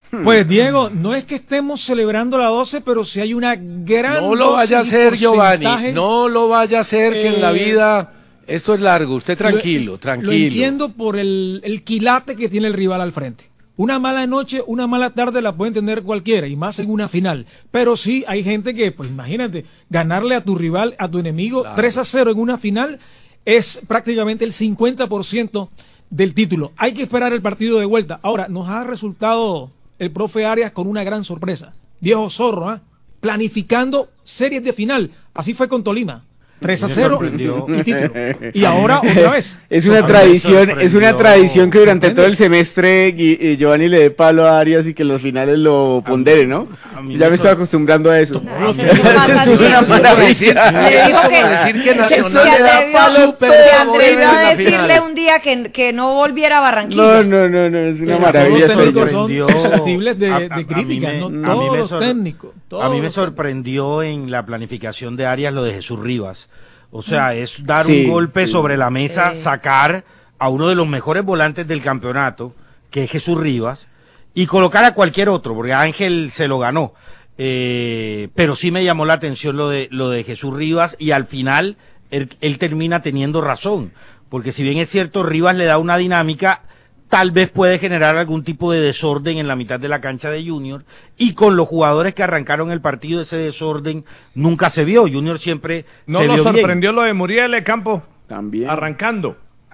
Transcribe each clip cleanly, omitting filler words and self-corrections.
Pues Diego, no es que estemos celebrando la 12, pero sí hay una gran... No lo vaya a hacer, Giovanni, no lo vaya a hacer, que en la vida esto es largo, usted tranquilo, tranquilo. Lo entiendo por el quilate que tiene el rival al frente. Una mala noche, una mala tarde la puede entender cualquiera, y más en una final. Pero sí, hay gente que, pues imagínate, ganarle a tu rival, a tu enemigo, claro, 3-0 en una final, es prácticamente el 50% del título. Hay que esperar el partido de vuelta. Ahora, nos ha resultado el profe Arias con una gran sorpresa. Viejo zorro, ¿eh? Planificando series de final. Así fue con Tolima. 3-0 y título. Y ahora otra vez. Es una tradición que durante todo el semestre Giovanni le dé palo a Arias y que en los finales lo pondere, ¿no? Ya me estoy acostumbrando a eso. Se atrevió a decirle un día que no volviera a Barranquilla. No, es una maravilla. Los técnicos son susceptibles de críticas, no todos los técnicos. A mí me sorprendió en la planificación de Arias lo de Jesús Rivas. O sea, es dar un golpe sobre la mesa, sacar a uno de los mejores volantes del campeonato, que es Jesús Rivas, y colocar a cualquier otro, porque Ángel se lo ganó. Pero sí me llamó la atención lo de Jesús Rivas, y al final él termina teniendo razón, porque si bien es cierto, Rivas le da una dinámica, tal vez puede generar algún tipo de desorden en la mitad de la cancha de Junior, y con los jugadores que arrancaron el partido, ese desorden nunca se vio. Junior siempre ¿No lo sorprendió lo de Muriel Campo? También. Arrancando.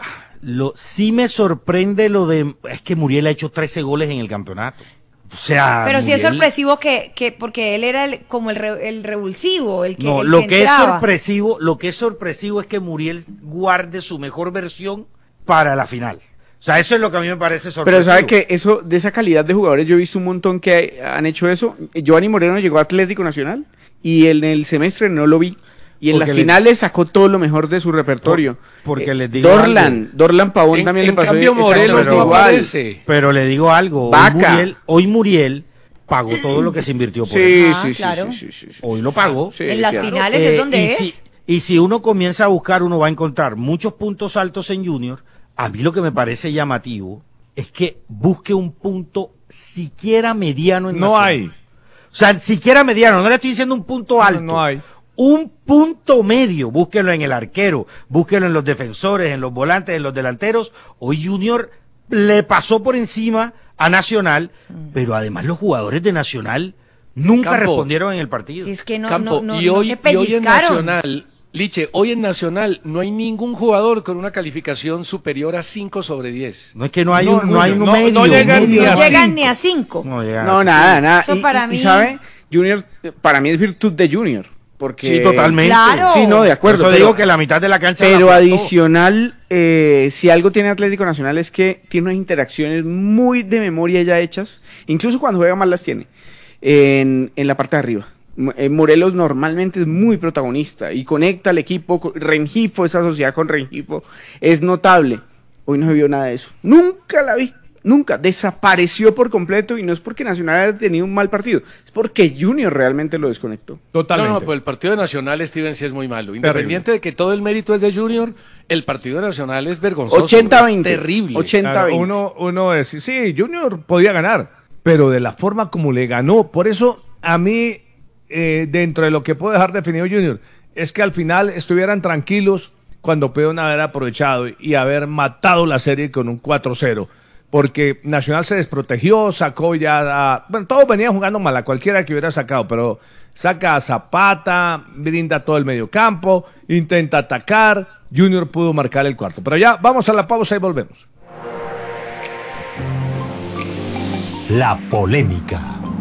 Sí me sorprende es que Muriel ha hecho 13 goles en el campeonato. O sea, pero Muriel, sí es sorpresivo que porque él era como el revulsivo, el que no, el lo que que entraba. lo que es sorpresivo es que Muriel guarde su mejor versión para la final. O sea, eso es lo que a mí me parece sorpresivo. Pero sabe que eso, de esa calidad de jugadores, yo he visto un montón que han hecho eso. Giovanni Moreno llegó a Atlético Nacional y en el semestre no lo vi. Y en las finales sacó todo lo mejor de su repertorio. Porque les digo Dorlan Pavón también le pasó. En cambio Morelos no aparece. Pero le digo algo, hoy Muriel pagó todo lo que se invirtió por él. Claro. Sí. Hoy lo pagó. En las finales es donde es. Y si uno comienza a buscar, uno va a encontrar muchos puntos altos en Junior. A mí lo que me parece llamativo es que busque un punto siquiera mediano en No Nacional. hay. O sea, siquiera mediano, no le estoy diciendo un punto alto. No hay. Un punto medio, búsquelo en el arquero, búsquelo en los defensores, en los volantes, en los delanteros. Hoy Junior le pasó por encima a Nacional, pero además los jugadores de Nacional nunca respondieron en el partido. Si es que y hoy en Nacional, Liche, hoy en Nacional no hay ningún jugador con una calificación superior a 5/10. No es que no hay un medio. No llegan ni a 5. No, nada. Eso para mí... y sabe, Junior, para mí es virtud de Junior. Porque... Sí, totalmente. Claro. Sí, no, de acuerdo. Por eso digo que la mitad de la cancha. Pero adicional, si algo tiene Atlético Nacional es que tiene unas interacciones muy de memoria ya hechas. Incluso cuando juega mal las tiene. En la parte de arriba. Morelos normalmente es muy protagonista y conecta al equipo. Rengifo, esa sociedad con Rengifo es notable. Hoy no se vio nada de eso. Nunca la vi. Nunca, desapareció por completo, y no es porque Nacional haya tenido un mal partido, es porque Junior realmente lo desconectó. Totalmente. No, pues el partido de Nacional, Steven, sí es muy malo. Independiente de que todo el mérito es de Junior, el partido de Nacional es vergonzoso. 80-20. Es terrible. 80-20. Claro, uno es, sí, Junior podía ganar, pero de la forma como le ganó. Por eso, a mí, dentro de lo que puedo dejar definido Junior, es que al final estuvieran tranquilos cuando pudieron haber aprovechado y haber matado la serie con un 4-0. Porque Nacional se desprotegió, sacó ya bueno, todos venían jugando mal, a cualquiera que hubiera sacado, pero saca a Zapata, brinda todo el medio campo, intenta atacar, Junior pudo marcar el cuarto. Pero ya, vamos a la pausa y volvemos. La polémica.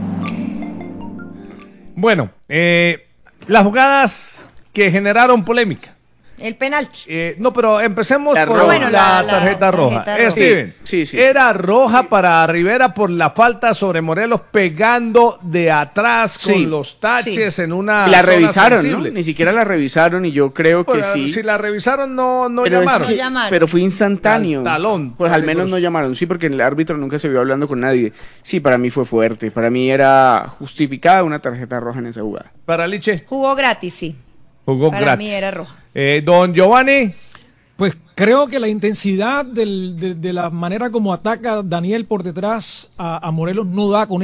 Bueno, las jugadas que generaron polémica. El penalti. No, pero empecemos por la tarjeta roja. Steven, sí. era roja para Rivera por la falta sobre Morelos pegando de atrás con los taches en una. Y la zona revisaron, sensible. ¿no? Ni siquiera la revisaron y yo creo que sí. Si la revisaron, no pero llamaron. Pero fue instantáneo. Al talón. Pues al menos no llamaron, sí, porque el árbitro nunca se vio hablando con nadie. Sí, para mí fue fuerte. Para mí era justificada una tarjeta roja en esa jugada. Para Liche. Jugó gratis, sí. Jugó para gratis. mí era roja. Don Giovanni. Pues creo que la intensidad de la manera como ataca Daniel por detrás a Morelos no da con